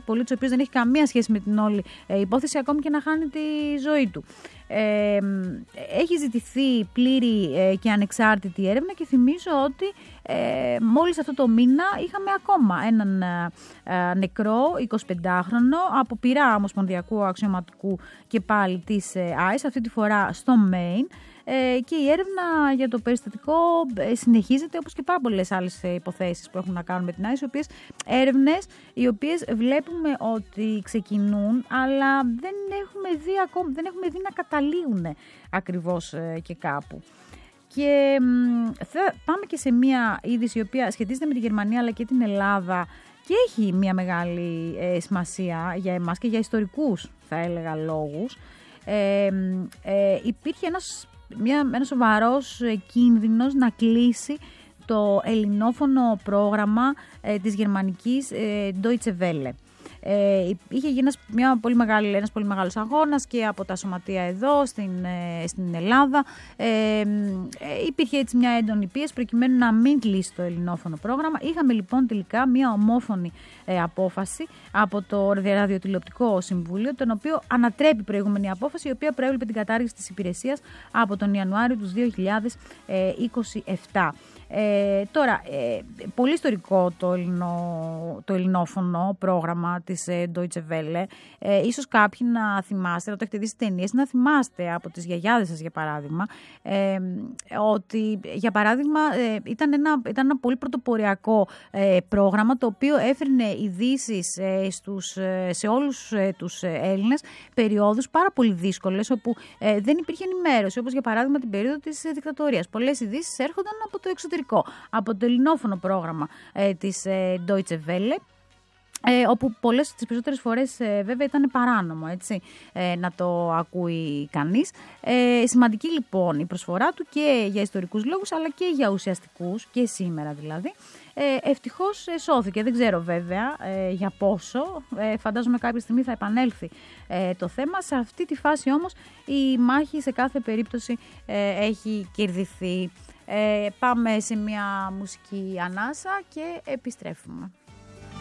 πολίτης, ο οποίος δεν έχει καμία σχέση με την όλη υπόθεση, ακόμη και να χάνει τη ζωή του. Έχει ζητηθεί πλήρη και ανεξάρτητη έρευνα και θυμίζω ότι μόλις αυτό το μήνα είχαμε ακόμα έναν νεκρό 25χρονο από πειρά ομοσπονδιακού αξιωματικού και πάλι της ICE, αυτή τη φορά στο Maine. Και η έρευνα για το περιστατικό συνεχίζεται, όπως και πάρα πολλές άλλες υποθέσεις που έχουν να κάνουν με την ICE, έρευνες οι οποίες βλέπουμε ότι ξεκινούν, αλλά δεν έχουμε δει να καταλήγουν ακριβώς και κάπου. Και θα πάμε και σε μια είδηση η οποία σχετίζεται με τη Γερμανία αλλά και την Ελλάδα και έχει μια μεγάλη σημασία για εμάς και για ιστορικούς, θα έλεγα, λόγους. Υπήρχε ένας σοβαρός κίνδυνος να κλείσει το ελληνόφωνο πρόγραμμα της γερμανικής Deutsche Welle. Είχε γίνει ένας πολύ μεγάλος αγώνας και από τα σωματεία εδώ στην Ελλάδα. Υπήρχε έτσι μια έντονη πίεση προκειμένου να μην κλείσει το ελληνόφωνο πρόγραμμα. Είχαμε λοιπόν τελικά μια ομόφωνη απόφαση από το Ραδιοτηλεοπτικό Συμβούλιο, τον οποίο ανατρέπει προηγούμενη απόφαση, η οποία προέβλεπε την κατάργηση της υπηρεσίας από τον Ιανουάριο του 2027. Τώρα, πολύ ιστορικό το ελληνόφωνο πρόγραμμα της Deutsche Welle. Ίσως κάποιοι να θυμάστε, να το έχετε δει στις ταινίες, να θυμάστε από τις γιαγιάδες σας, για παράδειγμα, ότι, για παράδειγμα, ήταν ένα πολύ πρωτοποριακό πρόγραμμα, το οποίο έφερνε ειδήσεις σε όλους τους Έλληνες περιόδους πάρα πολύ δύσκολες, όπου δεν υπήρχε ενημέρωση, όπως για παράδειγμα την περίοδο της δικτατορίας. Πολλές ειδήσεις έρχονταν από το εξωτερικό, από το ελληνόφωνο πρόγραμμα της Deutsche Welle, όπου τις περισσότερες φορές βέβαια ήταν παράνομο, έτσι, να το ακούει κανείς. Σημαντική λοιπόν η προσφορά του και για ιστορικούς λόγους αλλά και για ουσιαστικούς, και σήμερα δηλαδή. Ευτυχώς σώθηκε, δεν ξέρω βέβαια για πόσο, φαντάζομαι κάποια στιγμή θα επανέλθει το θέμα. Σε αυτή τη φάση όμως η μάχη σε κάθε περίπτωση έχει κερδιθεί. Πάμε σε μια μουσική ανάσα και επιστρέφουμε.